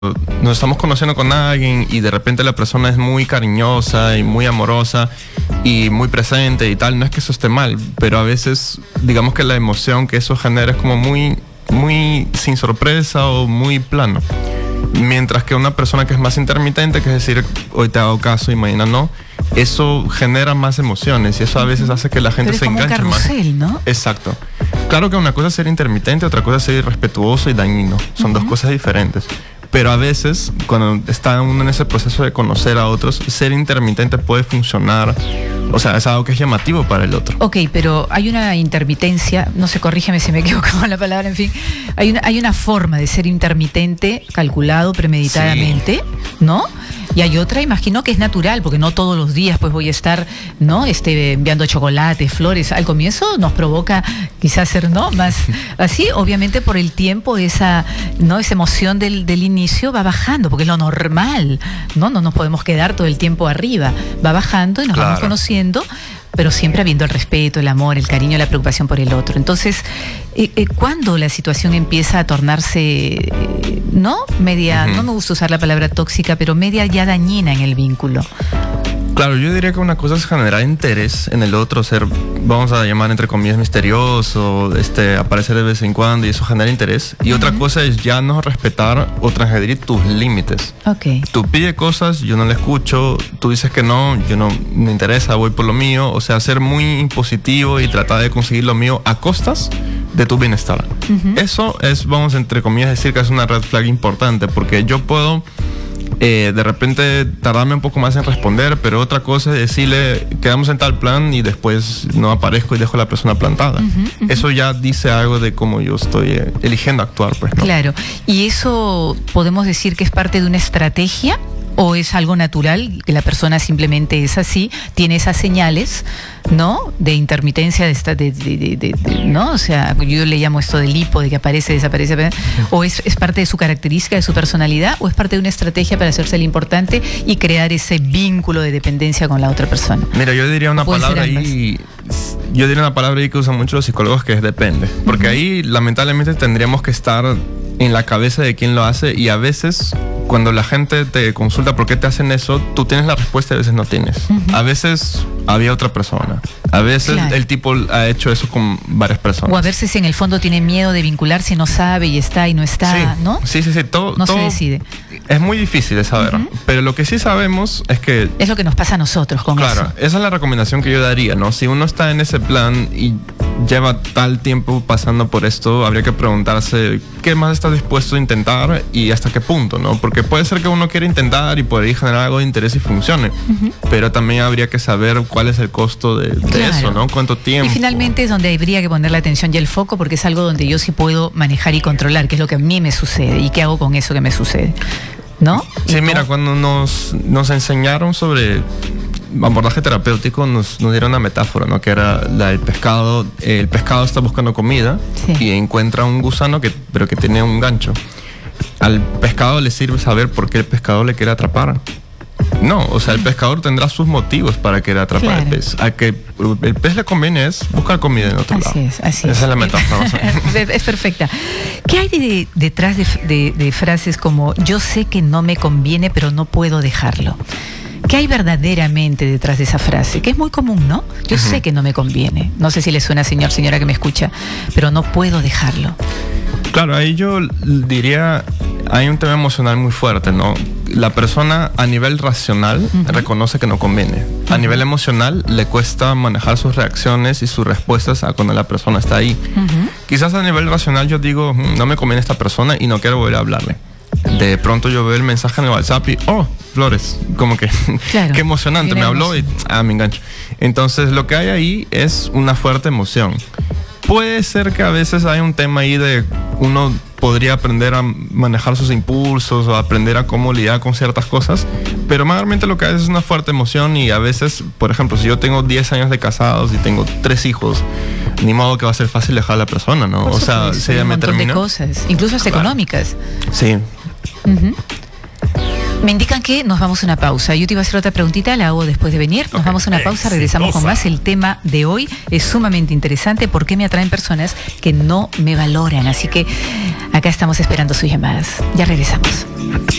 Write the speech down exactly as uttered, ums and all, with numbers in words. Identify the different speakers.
Speaker 1: nos estamos conociendo con alguien y de repente la persona es muy cariñosa y muy amorosa y muy presente y tal, no es que eso esté mal, pero a veces digamos que la emoción que eso genera es como muy, muy sin sorpresa o muy plano. Mientras que una persona que es más intermitente, que es decir, hoy te hago caso y mañana no, eso genera más emociones y eso a veces hace que la gente se enganche más.
Speaker 2: Pero es como un carrusel, ¿no?
Speaker 1: Exacto. Claro que una cosa es ser intermitente, otra cosa es ser irrespetuoso y dañino. Son uh-huh. dos cosas diferentes. Pero a veces, cuando está uno en ese proceso de conocer a otros, ser intermitente puede funcionar. O sea, es algo que es llamativo para el otro.
Speaker 2: Ok, pero hay una intermitencia, no sé, corrígeme si me equivoco con la palabra, en fin. Hay una, hay una forma de ser intermitente, calculado, premeditadamente, sí. ¿no? Y hay otra, imagino, que es natural, porque no todos los días pues voy a estar, ¿no? Este, enviando chocolates, flores. Al comienzo nos provoca quizás ser, ¿no? Más así, obviamente por el tiempo, esa, ¿no? Esa emoción del, del inicio va bajando, porque es lo normal, ¿no? No nos podemos quedar todo el tiempo arriba. Va bajando y nos claro. vamos conociendo, pero siempre habiendo el respeto, el amor, el cariño, la preocupación por el otro. Entonces, eh, eh, ¿cuándo la situación empieza a tornarse, eh, no? Media, uh-huh. no me gusta usar la palabra tóxica, pero media ya dañina en el vínculo.
Speaker 1: Claro, yo diría que una cosa es generar interés en el otro, ser, vamos a llamar entre comillas, misterioso, este, aparecer de vez en cuando y eso genera interés. Y uh-huh. otra cosa es ya no respetar o transgredir tus límites.
Speaker 2: Okay.
Speaker 1: Tú pides cosas, yo no le escucho, tú dices que no, yo no me interesa, voy por lo mío. O sea, ser muy impositivo y tratar de conseguir lo mío a costas de tu bienestar. Uh-huh. Eso es, vamos entre comillas, decir que es una red flag importante, porque yo puedo... Eh, de repente tardarme un poco más en responder, pero otra cosa es decirle quedamos en tal plan y después no aparezco y dejo a la persona plantada. Uh-huh, uh-huh. Eso ya dice algo de cómo yo estoy eh, eligiendo actuar, pues, ¿no?
Speaker 2: Claro, y eso podemos decir que es parte de una estrategia o es algo natural, que la persona simplemente es así, tiene esas señales, ¿no? De intermitencia, de, esta, de, de, de, de, de ¿no? O sea, yo le llamo esto del hipo, de que aparece, desaparece, aparece. O es, es parte de su característica, de su personalidad, o es parte de una estrategia para hacerse el importante y crear ese vínculo de dependencia con la otra persona.
Speaker 1: Mira, yo diría una palabra ahí, yo diría una palabra ahí que usan mucho los psicólogos, que es depende, porque uh-huh. ahí lamentablemente tendríamos que estar en la cabeza de quien lo hace y a veces cuando la gente te consulta por qué te hacen eso, tú tienes la respuesta y a veces no tienes. Uh-huh. A veces había otra persona. A veces claro. el tipo ha hecho eso con varias personas.
Speaker 2: O a veces en el fondo tiene miedo de vincularse, no sabe y está y no está,
Speaker 1: sí.
Speaker 2: ¿no?
Speaker 1: Sí, sí, sí. Todo,
Speaker 2: no
Speaker 1: todo
Speaker 2: se decide.
Speaker 1: Es muy difícil de saber. Uh-huh. Pero lo que sí sabemos es que...
Speaker 2: Es lo que nos pasa a nosotros con
Speaker 1: claro,
Speaker 2: eso.
Speaker 1: Claro, esa es la recomendación que yo daría, ¿no? Si uno está en ese plan y lleva tal tiempo pasando por esto, habría que preguntarse qué más estás dispuesto a intentar y hasta qué punto, ¿no? Porque puede ser que uno quiera intentar y por ahí generar algo de interés y funcione, uh-huh. pero también habría que saber cuál es el costo de, de claro. eso, ¿no? ¿Cuánto tiempo?
Speaker 2: Y finalmente es donde habría que poner la atención y el foco, porque es algo donde yo sí puedo manejar y controlar, que es lo que a mí me sucede y qué hago con eso que me sucede, ¿no?
Speaker 1: Sí,
Speaker 2: y
Speaker 1: mira,
Speaker 2: no...
Speaker 1: cuando nos, nos enseñaron sobre abordaje terapéutico, nos, nos dieron una metáfora, ¿no? Que era la del pescado. El pescado está buscando comida sí. y encuentra un gusano que, pero que tiene un gancho. Al pescado le sirve saber por qué el pescador le quiere atrapar. No, o sea, el pescador tendrá sus motivos para querer atrapar claro. al pez. A que el pez le conviene es buscar comida en otro
Speaker 2: así
Speaker 1: lado.
Speaker 2: Es, así
Speaker 1: Esa
Speaker 2: es.
Speaker 1: es la metáfora.
Speaker 2: Es perfecta. ¿Qué hay de, detrás de, de, de frases como yo sé que no me conviene, pero no puedo dejarlo? ¿Qué hay verdaderamente detrás de esa frase? Que es muy común, ¿no? Yo uh-huh. sé que no me conviene. No sé si le suena, señor, señora que me escucha, pero no puedo dejarlo.
Speaker 1: Claro, ahí yo diría, hay un tema emocional muy fuerte, ¿no? La persona a nivel racional uh-huh. reconoce que no conviene. Uh-huh. A nivel emocional le cuesta manejar sus reacciones y sus respuestas a cuando la persona está ahí. Uh-huh. Quizás a nivel racional yo digo, no me conviene esta persona y no quiero volver a hablarle. De pronto yo veo el mensaje en el WhatsApp y, oh, flores, como que, claro, qué emocionante, me habló y, ah, me engancho. Entonces lo que hay ahí es una fuerte emoción. Puede ser que a veces hay un tema ahí de uno podría aprender a manejar sus impulsos o aprender a cómo lidiar con ciertas cosas, pero mayormente lo que hay es una fuerte emoción y a veces, por ejemplo, si yo tengo diez años de casados y tengo tres hijos, ni modo que va a ser fácil dejar a la persona, ¿no?
Speaker 2: Por
Speaker 1: o sea,
Speaker 2: supuesto,
Speaker 1: si ella
Speaker 2: un
Speaker 1: me
Speaker 2: montón
Speaker 1: termina...
Speaker 2: de cosas, incluso hasta claro. económicas.
Speaker 1: Sí.
Speaker 2: Uh-huh. Me indican que nos vamos a una pausa. Yo te iba a hacer otra preguntita, la hago después de venir. Nos okay. vamos a una pausa, regresamos Exitosa. con más. El tema de hoy es sumamente interesante. ¿Por qué me atraen personas que no me valoran? Así que acá estamos esperando sus llamadas. Ya regresamos.